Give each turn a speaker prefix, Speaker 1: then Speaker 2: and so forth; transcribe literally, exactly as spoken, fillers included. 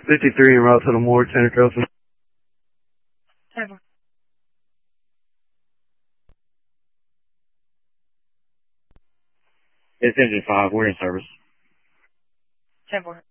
Speaker 1: fifty-three en route to the morgue, Tanner Carlson.
Speaker 2: Seven.
Speaker 3: It's engine five. We're in service.
Speaker 2: Seven.